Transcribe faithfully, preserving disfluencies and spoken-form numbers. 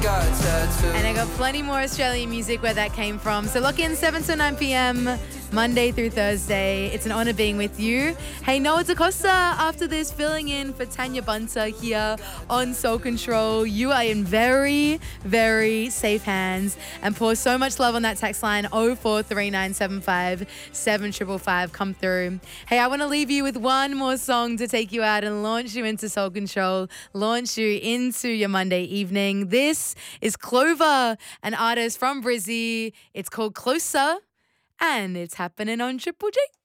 got a tattoo. And I got plenty more Australian music where that came from. So lock in seven to nine p.m. Monday through Thursday. It's an honor being with you. Hey, Noah DaCosta, after this, filling in for Tanya Bunter here on Soul Control. You are in very, very safe hands. And pour so much love on that text line, oh four three nine seven five seven five five five. Come through. Hey, I want to leave you with one more song to take you out and launch you into Soul Control, launch you into your Monday evening. This is Clover, an artist from Brizzy. It's called Closer. And it's happening on Triple J.